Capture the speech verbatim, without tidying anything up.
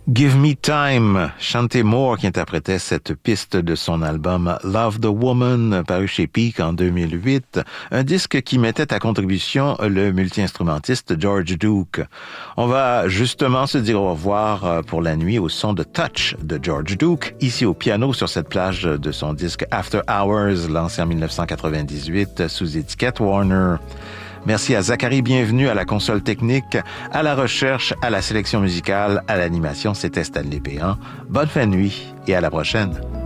Give Me Time, Chanté Moore qui interprétait cette piste de son album Love the Woman, paru chez Peak en deux mille huit, un disque qui mettait à contribution le multi-instrumentiste George Duke. On va justement se dire au revoir pour la nuit au son de Touch de George Duke, ici au piano sur cette plage de son disque After Hours, lancé en dix-neuf cent quatre-vingt-dix-huit sous étiquette Warner. Merci à Zachary, bienvenue à la console technique, à la recherche, à la sélection musicale, à l'animation. C'était Stanley Péan. Bonne fin de nuit et à la prochaine.